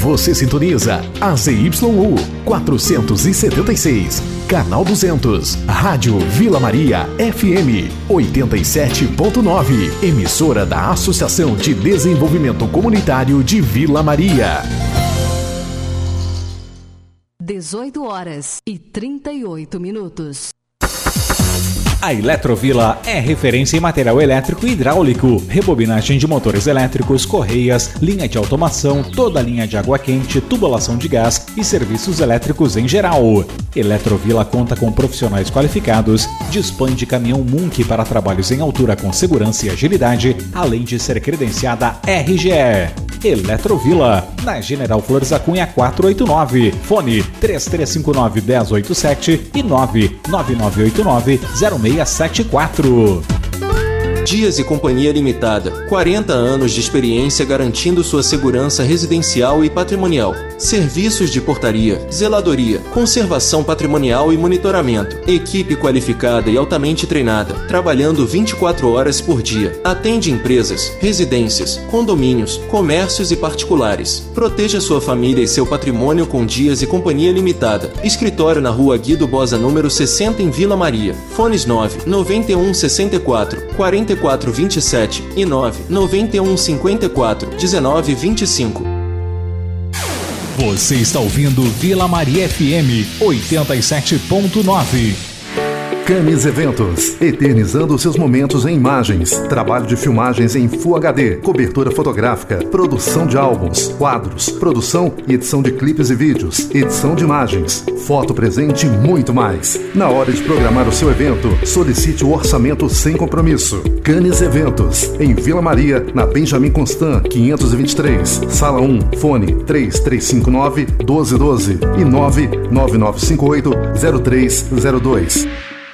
Você sintoniza a ZYU 476, canal 200, Rádio Vila Maria FM 87.9, emissora da Associação de Desenvolvimento Comunitário de Vila Maria. 18h38. A Eletrovila é referência em material elétrico e hidráulico, rebobinagem de motores elétricos, correias, linha de automação, toda a linha de água quente, tubulação de gás e serviços elétricos em geral. Eletrovila conta com profissionais qualificados, dispõe de caminhão Munk para trabalhos em altura com segurança e agilidade, além de ser credenciada RGE. Eletrovila, na General Flores da Cunha 489, fone 3359-1087 e 99989-0674. Dias e Companhia Limitada, 40 anos de experiência garantindo sua segurança residencial e patrimonial. Serviços de portaria, zeladoria, conservação patrimonial e monitoramento. Equipe qualificada e altamente treinada, trabalhando 24 horas por dia. Atende empresas, residências, condomínios, comércios e particulares. Proteja sua família e seu patrimônio com Dias e Companhia Limitada. Escritório na Rua Guido Bosa, número 60, em Vila Maria. Fones 99164 4427 e 99154 1925. Você está ouvindo Vila Maria FM 87.9. Camis Eventos, eternizando seus momentos em imagens, trabalho de filmagens em Full HD, cobertura fotográfica, produção de álbuns, quadros, produção e edição de clipes e vídeos, edição de imagens, foto presente e muito mais. Na hora de programar o seu evento, solicite o orçamento sem compromisso. Camis Eventos, em Vila Maria, na Benjamin Constant, 523, Sala 1, fone 3359-1212 e 99958-0302.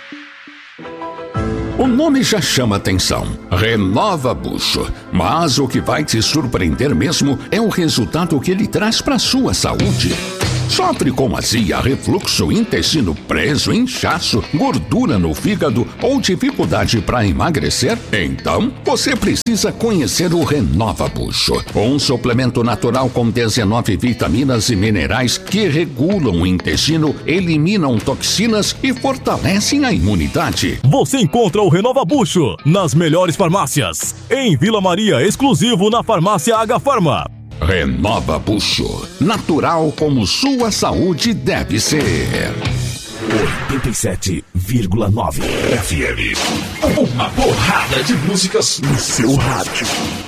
O nome já chama atenção, Renova Bucho, mas o que vai te surpreender mesmo é o resultado que ele traz para sua saúde. Sofre com azia, refluxo, intestino preso, inchaço, gordura no fígado ou dificuldade para emagrecer? Então, você precisa conhecer o Renova Bucho, um suplemento natural com 19 vitaminas e minerais que regulam o intestino, eliminam toxinas e fortalecem a imunidade. Você encontra o Renova Bucho nas melhores farmácias. Em Vila Maria, exclusivo na farmácia H Farma. Renova Bucho, natural como sua saúde deve ser. 87,9 FM. Uma porrada de músicas no seu rádio.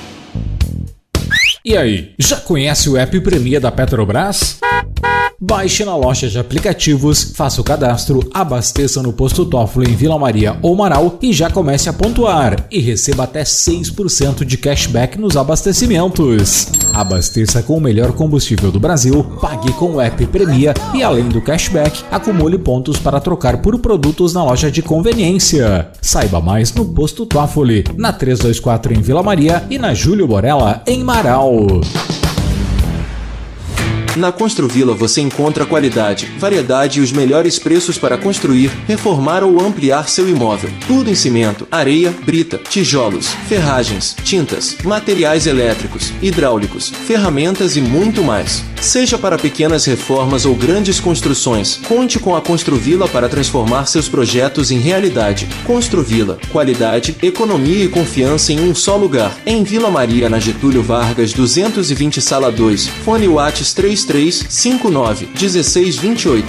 E aí, já conhece o app Premia da Petrobras? Baixe na loja de aplicativos, faça o cadastro, abasteça no posto Toffoli em Vila Maria ou Marau e já comece a pontuar e receba até 6% de cashback nos abastecimentos. Abasteça com o melhor combustível do Brasil, pague com o app Premia e além do cashback, acumule pontos para trocar por produtos na loja de conveniência. Saiba mais no posto Toffoli, na 324 em Vila Maria e na Júlio Borella em Marau. Na Construvila você encontra qualidade, variedade e os melhores preços para construir, reformar ou ampliar seu imóvel. Tudo em cimento, areia, brita, tijolos, ferragens, tintas, materiais elétricos, hidráulicos, ferramentas e muito mais. Seja para pequenas reformas ou grandes construções, conte com a Construvila para transformar seus projetos em realidade. Construvila, qualidade, economia e confiança em um só lugar. Em Vila Maria, na Getúlio Vargas 220, Sala 2, fone WhatsApp 3359-1628.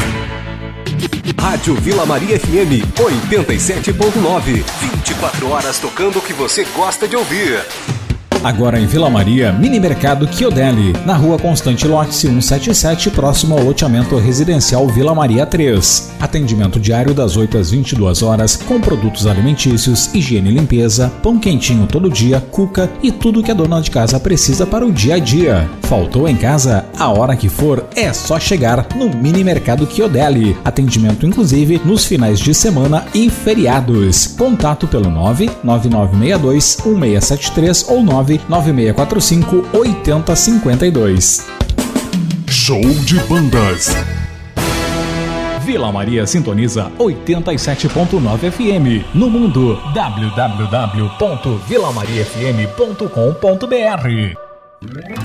Rádio Vila Maria FM 87.9. 24 horas tocando o que você gosta de ouvir. Agora em Vila Maria, Mini Mercado Chiodelli, na Rua Constante Lotse 177, próximo ao loteamento residencial Vila Maria 3. Atendimento diário das 8 às 22 horas, com produtos alimentícios, higiene e limpeza, pão quentinho todo dia, cuca e tudo que a dona de casa precisa para o dia a dia. Faltou em casa? A hora que for, é só chegar no Mini Mercado Chiodelli. Atendimento inclusive nos finais de semana e feriados. Contato pelo 99962-1673 ou 99645-8052. Show de bandas. Vila Maria sintoniza 87.9 FM. No mundo, www.vilamariafm.com.br.